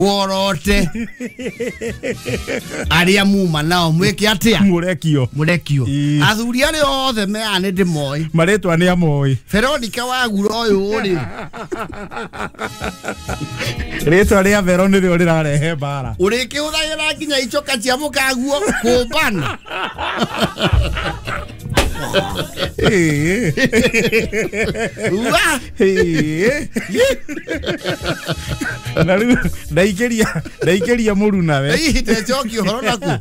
worote aria muma nao mweke atia murekio athuri ari othe me ane ndimoi maretwa ni amoi Veronica wagura uyu ri retwa ria Vero ni rio rirarehe bara uriki uthagira nginya icoka cia mukaguo kumbana ndaikiria muru nawe te choki horo naku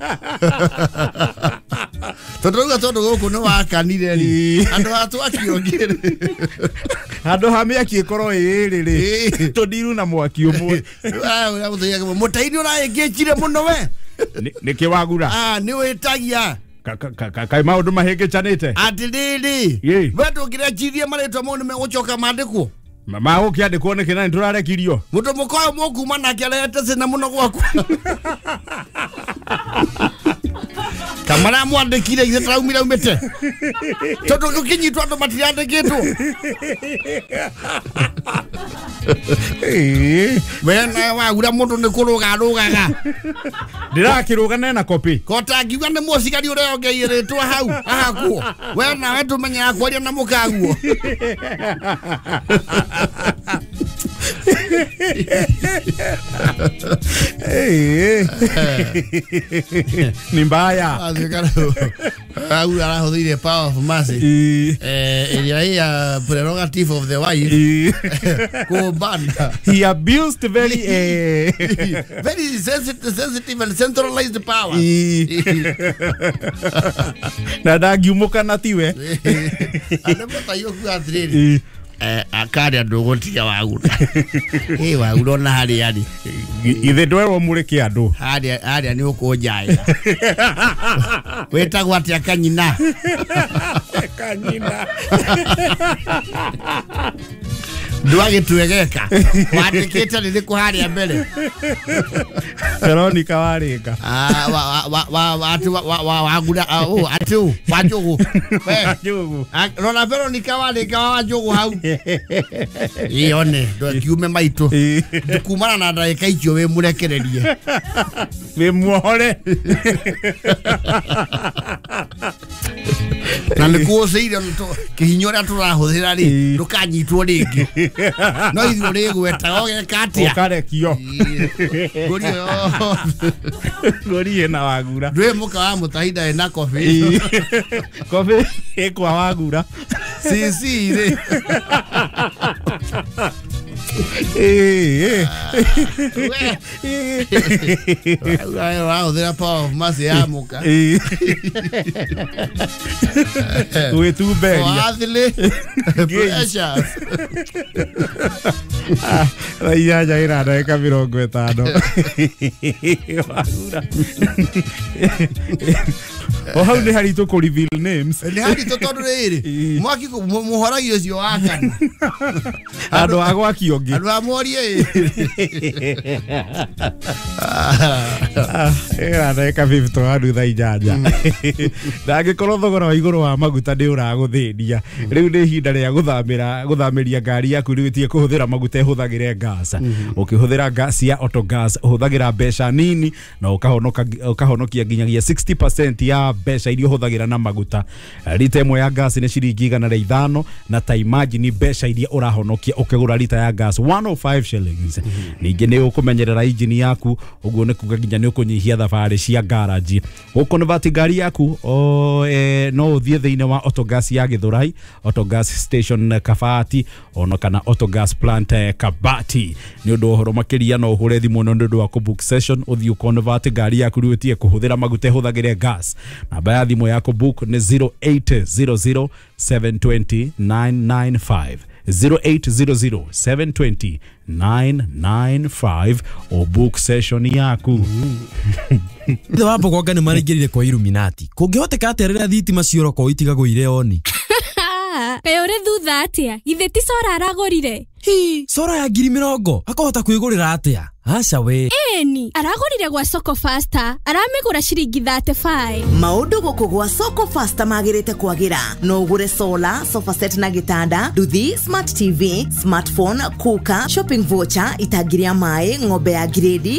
tondu guku no wakanire ri andu atu akiongire andu hame akikorwo iri tondiru na mwaki umwe mutaini uraingicire muno we niki wagura ni witagia kai maundu mahingichanite atiriri we ndungirecirie maritwa mau nimegucoka mandikwo mama ukiandikwo niki nani turarekirio mundu mukoyo mukuma nake arete cina muno gwaku kamara mwandikire ithe traumira umete tondu gukinyitwa andu matirandikitwo wena wagura mundu ni kurugarugaga ndirakirugana na kopi kota ngiuga ni mucigari ureongeirĩtwo hau ahakuo wena we tumenya kwaria na mukaguo ni mbaya au arahuthiire power of mercy area prerogative of the wife kumbana he abused very very sensitive and centralized power na ndagiumuka na tiwe anamata yoku athiriri akaria ndugutia wagura wagura na hari ari ithe ndwerwo muriki andu hari ni ukunjaya wetagwo atia kanyina ndwagitwegeka wandikite ni kuharia mbere Veronica waringa wagura atu wajugu rona Veronica waringa wajugu hau ione kiume maitu kumana na ndagika icio we murekererie we muhore na nikuuciire kihinyo turahuthira ri ndukanyitwo ringi no ithuĩ rĩgweta ogeka atia ũkarekio ngũrie na wagura ndwĩ mũka wa mũtahinda ena kobi kobi ĩkwa wagura sisi rĩ wahũthĩra power of mercy ya mũka gwĩtumberia wathilĩ pressures raia njaĩra ndagĩka 50 wagura o hau nĩ haritũ kũ reveal names nĩ haritũ tondũ rĩrĩ mwaki mũhoragia ũcio wa kana andũ a gwakio ngĩ andũ a morie ndagĩka 50 handu thaa inyanya ndangĩkorwo thogora wa igũrũ wa maguta nĩ ũragũthĩnia rĩu nĩ ihinda rĩa gũthamĩria ngari yaku rĩgĩtie kũhũthĩra maguta ĩhũthagĩre gas ũkĩhũthĩra gas ya Autogas ũhũthagĩra mbeca nini na ũkahonokia nginyagia 60% ya mbeca iria ũhũthagĩra na maguta lita ĩmwe ya gas nĩ ciringi 105 na ta imagine mbeca iria ũrahonokia ũkĩgũra lita ya gas 105 shillings ningĩ nĩ ũkũmenyerera engine yaku ũguo nĩ kuga nginya nĩ ũkũnyihia thabarĩ cia garage ũkonvert ngari yaku no ũthiĩ thĩinĩ wa Autogas ya Gĩthũrai Autogas station Kabati ona kana Autogas plant Kabati nĩ ũndũ ũhoro makĩria no ũhũre thimũ no nĩ wa book session ũthiĩ ũkonvert ngari yaku rĩu ũtie kũhũthĩra maguta hũthagĩre gas namba ya thimũ yako book nĩ 0800 720 995 0800 720 995 o book session yaku Ithe wa Mbogonga nĩ marĩngĩrire kwa Illuminati kũngĩhoteka atĩa rĩrĩa thitima cioroko itigagwo ire oni kayo re thutha atia ithe ti sora aragorire sora ya 20,000 akahota kwĩgũrĩra atĩa Aca we. Eni, aragũrire gwa Soko Faster, aramĩgũra ciringi 35. Maũndũ gũkũ gwa Soko Faster magĩrĩte kwagĩra. No ũgũre solar, sofa set na gĩtanda, nduthi, smart TV, smartphone, kuka, shopping voucher, itangi rĩa maĩ, ng'ombe ya grade